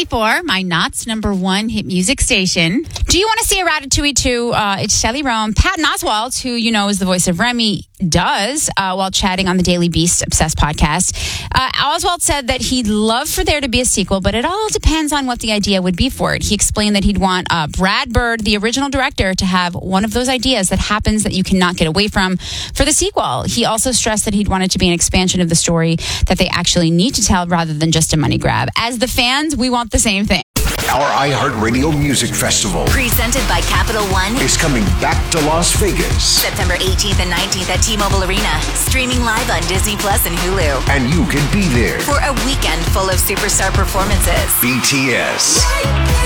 94, my Knott's #1 hit music station. Do you want to see a Ratatouille 2? It's Shelley Rome. Patton Oswalt, who you know is the voice of Remy, does while chatting on the Daily Beast Obsessed podcast. Oswalt said that he'd love for there to be a sequel, but it all depends on what the idea would be for it. He explained that he'd want Brad Bird, the original director, to have one of those ideas that happens that you cannot get away from for the sequel. He also stressed that he'd want it to be an expansion of the story that they actually need to tell rather than just a money grab. As the fans, we want the same thing. Our iHeartRadio Music Festival, presented by Capital One, is coming back to Las Vegas. September 18th and 19th at T-Mobile Arena. Streaming live on Disney Plus and Hulu. And you can be there for a weekend full of superstar performances. BTS.